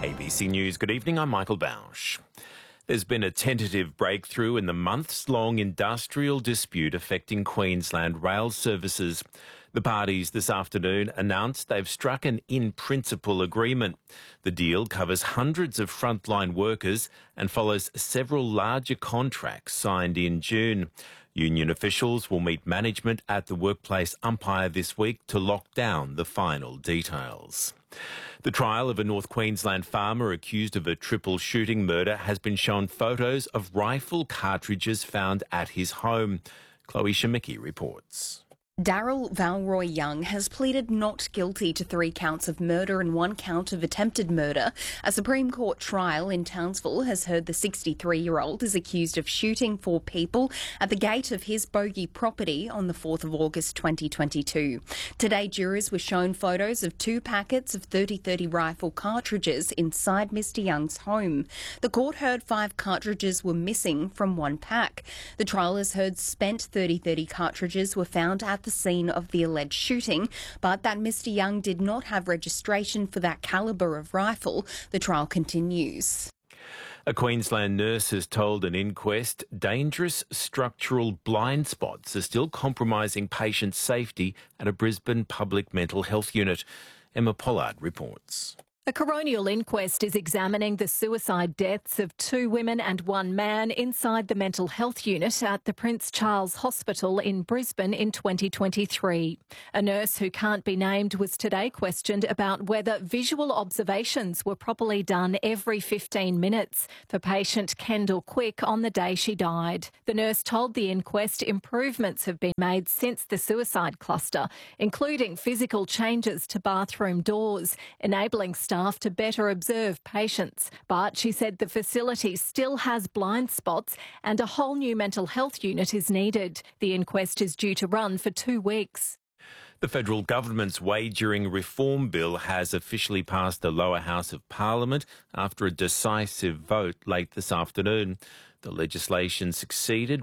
ABC News, good evening, I'm Michael Bausch. There's been a tentative breakthrough in the months-long industrial dispute affecting Queensland rail services. The parties this afternoon announced they've struck an in-principle agreement. The deal covers hundreds of frontline workers and follows several larger contracts signed in June. Union officials will meet management at the workplace umpire this week to lock down the final details. The trial of a North Queensland farmer accused of a triple shooting murder has been shown photos of rifle cartridges found at his home. Chloe Shemicki reports. Daryl Valroy Young has pleaded not guilty to 3 counts of murder and 1 count of attempted murder. A Supreme Court trial in Townsville has heard the 63-year-old is accused of shooting 4 people at the gate of his bogey property on the 4th of August 2022. Today, jurors were shown photos of 2 packets of .30-30 rifle cartridges inside Mr Young's home. The court heard 5 cartridges were missing from 1 pack. The trial has heard spent .30-30 cartridges were found at the scene of the alleged shooting, but that Mr Young did not have registration for that calibre of rifle. The trial continues. A Queensland nurse has told an inquest dangerous structural blind spots are still compromising patient safety at a Brisbane public mental health unit. Emma Pollard reports. A coronial inquest is examining the suicide deaths of 2 women and 1 man inside the mental health unit at the Prince Charles Hospital in Brisbane in 2023. A nurse who can't be named was today questioned about whether visual observations were properly done every 15 minutes for patient Kendall Quick on the day she died. The nurse told the inquest improvements have been made since the suicide cluster, including physical changes to bathroom doors, enabling staff to better observe patients. But she said the facility still has blind spots and a whole new mental health unit is needed. The inquest is due to run for 2 weeks. The federal government's wagering reform bill has officially passed the lower house of Parliament after a decisive vote late this afternoon. The legislation succeeded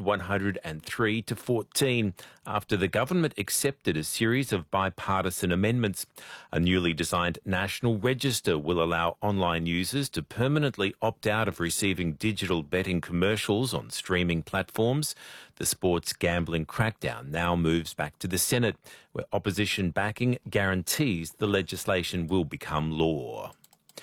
103 to 14 after the government accepted a series of bipartisan amendments. A newly designed national register will allow online users to permanently opt out of receiving digital betting commercials on streaming platforms. The sports gambling crackdown now moves back to the Senate, where opposition backing guarantees the legislation will become law.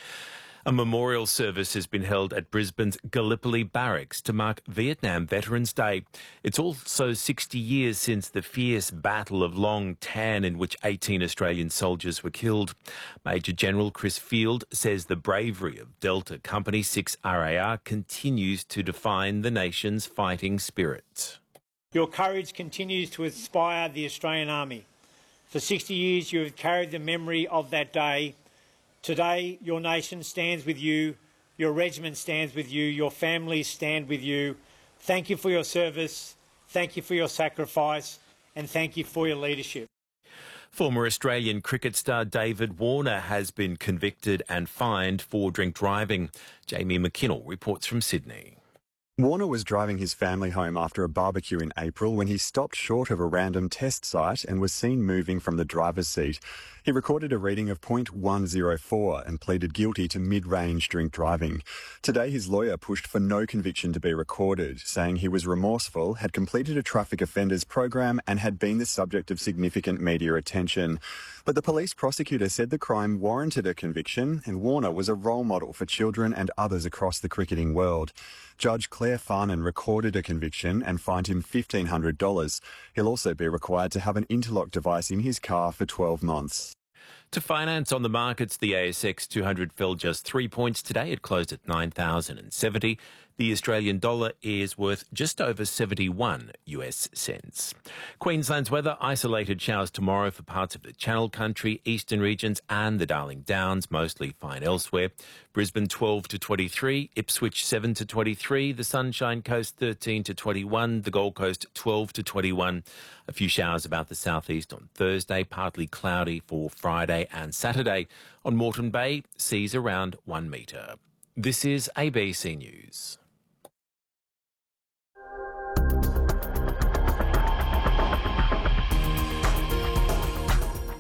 A memorial service has been held at Brisbane's Gallipoli Barracks to mark Vietnam Veterans Day. It's also 60 years since the fierce Battle of Long Tan, in which 18 Australian soldiers were killed. Major General Chris Field says the bravery of Delta Company 6 RAR continues to define the nation's fighting spirit. Your courage continues to inspire the Australian Army. For 60 years you have carried the memory of that day. Today, your nation stands with you, your regiment stands with you, your families stand with you. Thank you for your service, thank you for your sacrifice, and thank you for your leadership. Former Australian cricket star David Warner has been convicted and fined for drink driving. Jamie McKinnell reports from Sydney. Warner was driving his family home after a barbecue in April when he stopped short of a random test site and was seen moving from the driver's seat. He recorded a reading of .104 and pleaded guilty to mid-range drink driving. Today, his lawyer pushed for no conviction to be recorded, saying he was remorseful, had completed a traffic offenders program and had been the subject of significant media attention. But the police prosecutor said the crime warranted a conviction and Warner was a role model for children and others across the cricketing world. Judge Claire Farnan recorded a conviction and fined him $1,500. He'll also be required to have an interlock device in his car for 12 months. To finance on the markets, the ASX 200 fell just 3 points today. It closed at 9,070. The Australian dollar is worth just over 71 US cents. Queensland's weather, isolated showers tomorrow for parts of the Channel Country, eastern regions and the Darling Downs, mostly fine elsewhere. Brisbane 12 to 23, Ipswich 7 to 23, the Sunshine Coast 13 to 21, the Gold Coast 12 to 21. A few showers about the southeast on Thursday, partly cloudy for Friday and Saturday. On Moreton Bay, seas around 1 metre. This is ABC News.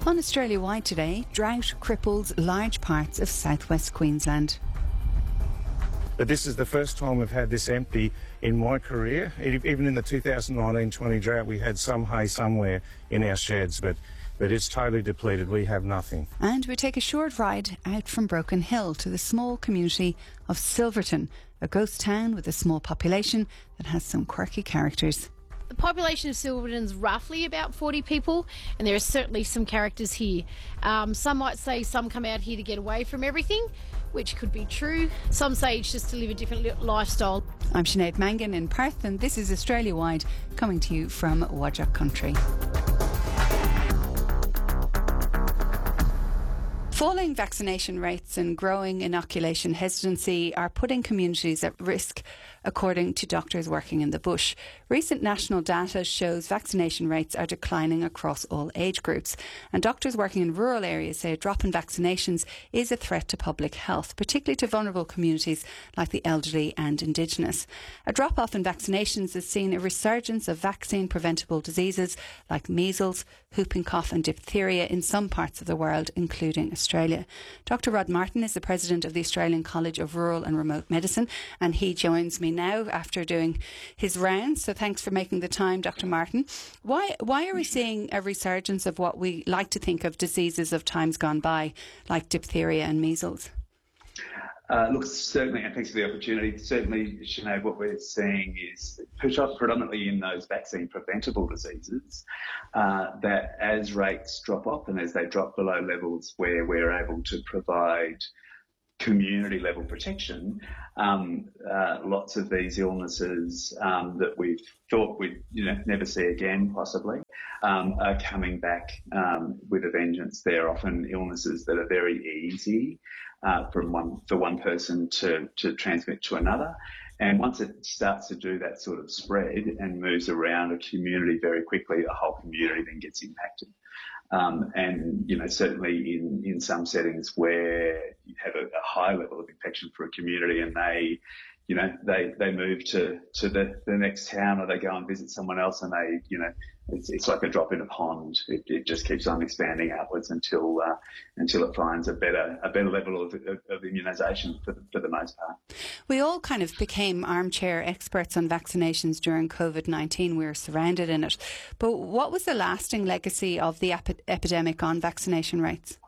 On Australia Wide today, drought cripples large parts of southwest Queensland. But this is the first time we've had this empty in my career. Even in the 2019-20 drought, we had some hay somewhere in our sheds, but it's totally depleted. We have nothing. And we take a short ride out from Broken Hill to the small community of Silverton, a ghost town with a small population that has some quirky characters. The population of Silverton is roughly about 40 people, and there are certainly some characters here. Some might say some come out here to get away from everything, which could be true. Some say it's just to live a different lifestyle. I'm Sinead Mangan in Perth, and this is Australia Wide, coming to you from Whadjuk Country. Falling vaccination rates and growing inoculation hesitancy are putting communities at risk, according to doctors working in the bush. Recent national data shows vaccination rates are declining across all age groups, and doctors working in rural areas say a drop in vaccinations is a threat to public health, particularly to vulnerable communities like the elderly and Indigenous. A drop-off in vaccinations has seen a resurgence of vaccine-preventable diseases like measles, whooping cough and diphtheria in some parts of the world, including Australia. Dr. Rod Martin is the president of the Australian College of Rural and Remote Medicine, and he joins me now after doing his rounds. So thanks for making the time, Dr. Martin. Why are we seeing a resurgence of what we like to think of diseases of times gone by, like diphtheria and measles? Look, certainly, and thanks for the opportunity. Certainly, Sinead, what we're seeing is predominantly in those vaccine-preventable diseases, that as rates drop off and as they drop below levels where we're able to provide community-level protection, lots of these illnesses that we've thought we'd never see again, possibly, are coming back with a vengeance. They're often illnesses that are very easy for one person to transmit to another. And once it starts to do that sort of spread and moves around a community very quickly, the whole community then gets impacted. And, certainly in some settings where you have a high level of infection for a community and they move to the next town or they go and visit someone else and it's like a drop in a pond. It just keeps on expanding outwards until it finds a better level of immunisation for the most part. We all kind of became armchair experts on vaccinations during COVID-19. We were surrounded in it. But what was the lasting legacy of the epidemic on vaccination rates?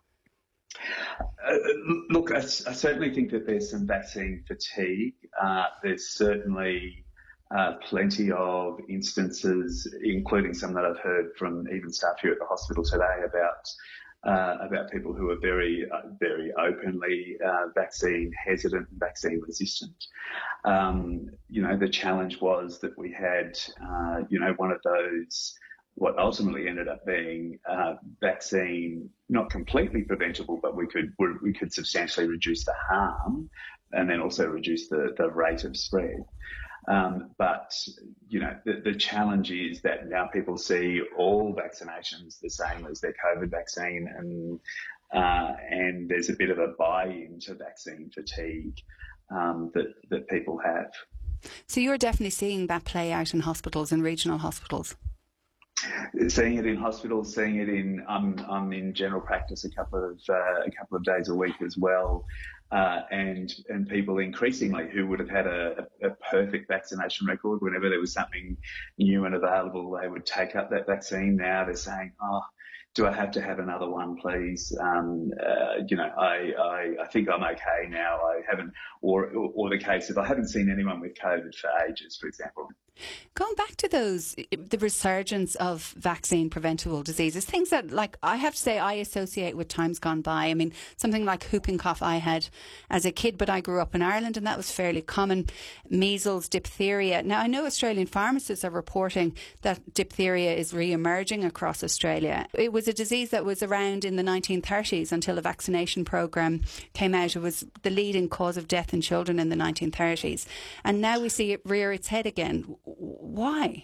Look, I certainly think that there's some vaccine fatigue. There's certainly plenty of instances, including some that I've heard from even staff here at the hospital today about people who are very, very openly vaccine hesitant and vaccine resistant. The challenge was that we had, one of those, what ultimately ended up being vaccine, not completely preventable, but we could substantially reduce the harm and then also reduce the rate of spread. But the challenge is that now people see all vaccinations the same as their COVID vaccine, and there's a bit of a buy-in to vaccine fatigue that people have. So you're definitely seeing that play out in hospitals and regional hospitals. Seeing it in hospitals, seeing it I'm in general practice a couple of days a week as well, and people increasingly who would have had a perfect vaccination record whenever there was something new and available, they would take up that vaccine. Now they're saying, do I have to have another one, please? I think I'm okay now. I haven't, or the case of I haven't seen anyone with COVID for ages, for example. Going back to the resurgence of vaccine preventable diseases, things that, like, I have to say I associate with times gone by. I mean, something like whooping cough I had as a kid, but I grew up in Ireland and that was fairly common. Measles, diphtheria. Now, I know Australian pharmacists are reporting that diphtheria is re-emerging across Australia. It was a disease that was around in the 1930s until a vaccination programme came out. It was the leading cause of death in children in the 1930s. And now we see it rear its head again. Why?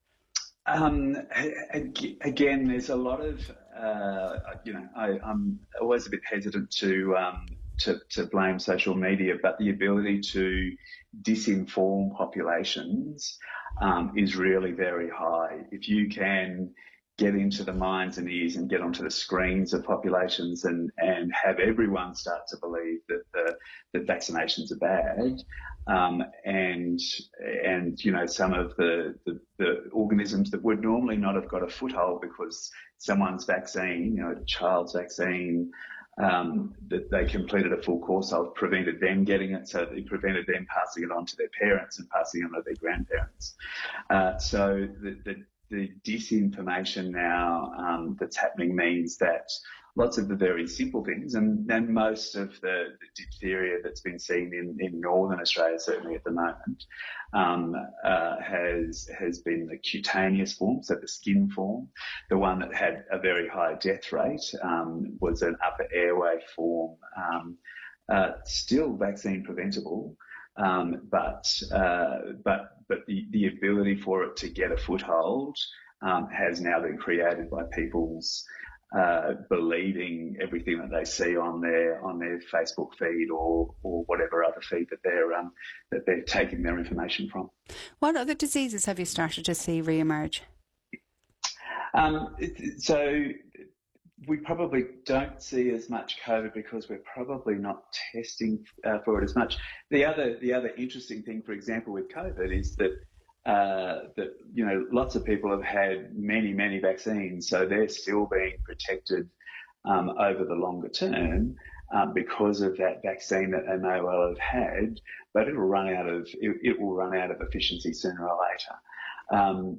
Again, there's a lot of, I'm always a bit hesitant to blame social media, but the ability to disinform populations is really very high. If you can get into the minds and ears and get onto the screens of populations and have everyone start to believe that vaccinations are bad. And some of the organisms that would normally not have got a foothold because someone's vaccine, a child's vaccine, that they completed a full course of, prevented them getting it, so they prevented them passing it on to their parents and passing it on to their grandparents. So the disinformation now that's happening means that lots of the very simple things, and most of the diphtheria that's been seen in northern Australia, certainly at the moment, has been the cutaneous form, so the skin form. The one that had a very high death rate was an upper airway form, still vaccine preventable, but the ability for it to get a foothold has now been created by people's believing everything that they see on their Facebook feed or whatever other feed that they're taking their information from. What other diseases have you started to see re-emerge? So we probably don't see as much COVID because we're probably not testing for it as much. The other interesting thing, for example, with COVID is that lots of people have had many vaccines, so they're still being protected over the longer term because of that vaccine that they may well have had, but it will run out of efficiency sooner or later.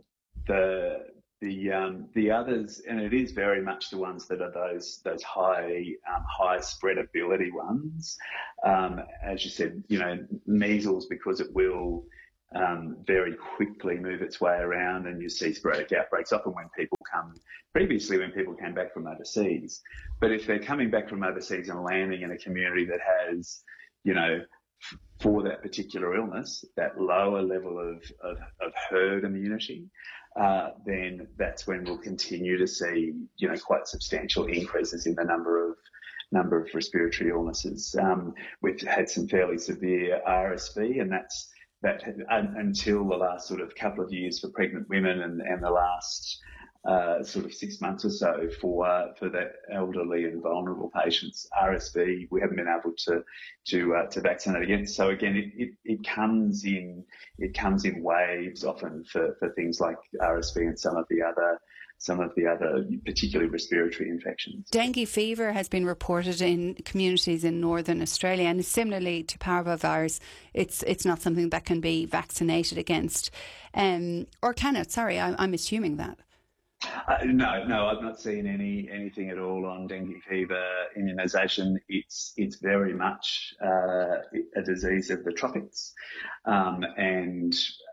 The others, and it is very much the ones that are those high spreadability ones. As you said, measles, because it will very quickly move its way around, and you see sporadic outbreaks often when people came back from overseas. But if they're coming back from overseas and landing in a community that has, for that particular illness, that lower level of herd immunity, then that's when we'll continue to see, quite substantial increases in the number of respiratory illnesses. We've had some fairly severe RSV, and that until the last sort of couple of years for pregnant women and the last sort of 6 months or so for the elderly and vulnerable patients, RSV we haven't been able to vaccinate against. So again, it comes in waves often for things like RSV and some of the other particularly respiratory infections. Dengue fever has been reported in communities in northern Australia, and similarly to parvovirus, it's not something that can be vaccinated against, or can it? Sorry, I'm assuming that. No, I've not seen anything at all on dengue fever immunisation. It's very much a disease of the tropics, and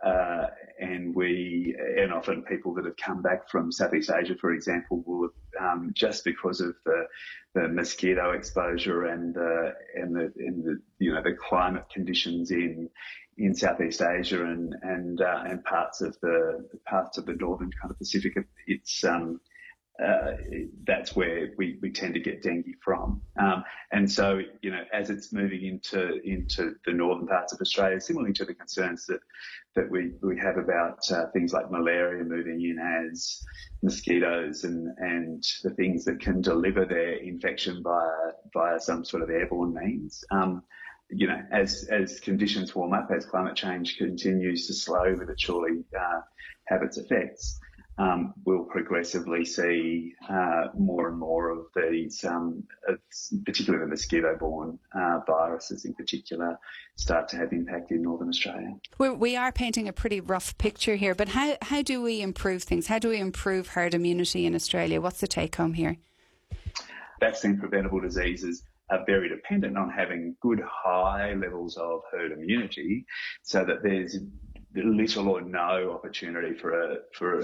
often people that have come back from Southeast Asia, for example, will have, just because of the mosquito exposure and the climate conditions in Southeast Asia and parts of the northern kind of Pacific, it's that's where we tend to get dengue from. And so, as it's moving into the northern parts of Australia, similarly to the concerns that we have about things like malaria moving in as mosquitoes and the things that can deliver their infection via some sort of airborne means. As conditions warm up, as climate change continues to slow but it surely have its effects, we'll progressively see more and more of these, particularly the mosquito-borne viruses in particular, start to have impact in northern Australia. We are painting a pretty rough picture here, but how do we improve things? How do we improve herd immunity in Australia? What's the take-home here? Vaccine-preventable diseases are very dependent on having good high levels of herd immunity, so that there's little or no opportunity for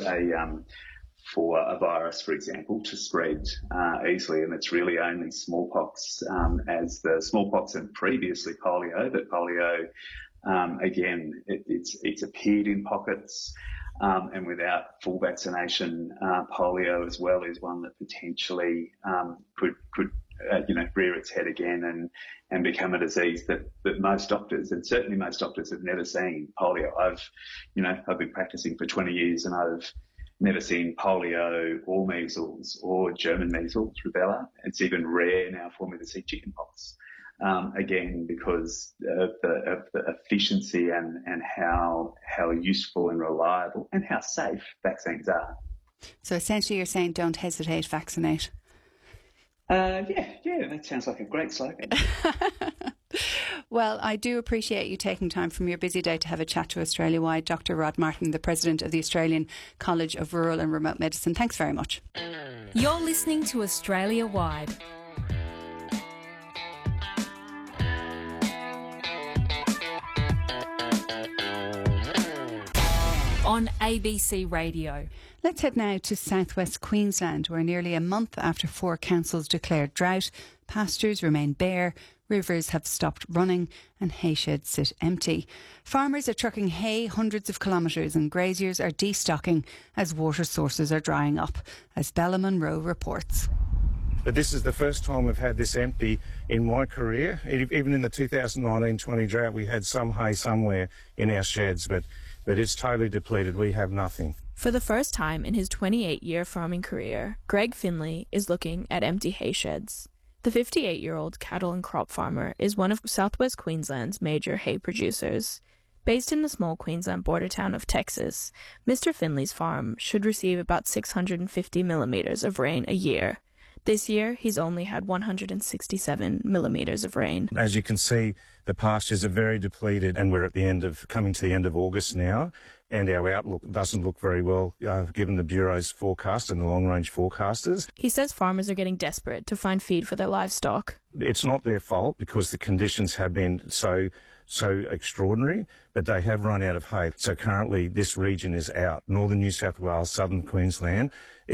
a virus, for example, to spread easily. And it's really only smallpox, as the smallpox and previously polio, but polio, again, it's appeared in pockets. And without full vaccination, polio as well is one that potentially could rear its head again and become a disease that most doctors, and certainly most doctors, have never seen polio. I've been practicing for 20 years and I've never seen polio or measles or German measles, rubella. It's even rare now for me to see chickenpox. Again, because of the efficiency and how useful and reliable and how safe vaccines are. So essentially you're saying don't hesitate, vaccinate. Yeah, that sounds like a great slogan. Well, I do appreciate you taking time from your busy day to have a chat to Australia-wide. Dr. Rod Martin, the President of the Australian College of Rural and Remote Medicine. Thanks very much. You're listening to Australia-wide. On ABC Radio. Let's head now to southwest Queensland, where nearly a month after 4 councils declared drought, pastures remain bare, rivers have stopped running and hay sheds sit empty. Farmers are trucking hay hundreds of kilometres and graziers are destocking as water sources are drying up, as Bella Munro reports. But this is the first time we've had this empty in my career. Even in the 2019-20 drought, we had some hay somewhere in our sheds, but it's totally depleted. We have nothing. For the first time in his 28-year farming career, Greg Finley is looking at empty hay sheds. The 58-year-old cattle and crop farmer is one of southwest Queensland's major hay producers. Based in the small Queensland border town of Texas, Mr. Finley's farm should receive about 650 millimetres of rain a year. This year, he's only had 167 millimetres of rain. As you can see, the pastures are very depleted, and we're coming to the end of August now, and our outlook doesn't look very well, given the Bureau's forecast and the long-range forecasters. He says farmers are getting desperate to find feed for their livestock. It's not their fault because the conditions have been so extraordinary, but they have run out of hay. So currently this region is out. Northern New South Wales, southern Queensland